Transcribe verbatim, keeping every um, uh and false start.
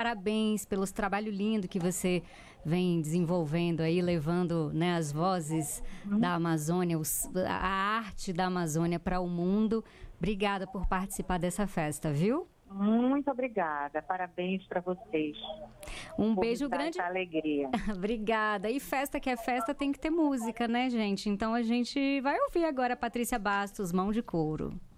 parabéns pelo trabalho lindo que você vem desenvolvendo aí, levando, né, as vozes uhum. da Amazônia, os, a arte da Amazônia para o mundo. Obrigada por participar dessa festa, viu? Muito obrigada, parabéns para vocês. Um beijo grande. Essa alegria. Obrigada. E festa que é festa tem que ter música, né, gente? Então a gente vai ouvir agora a Patrícia Bastos, Mão de Couro.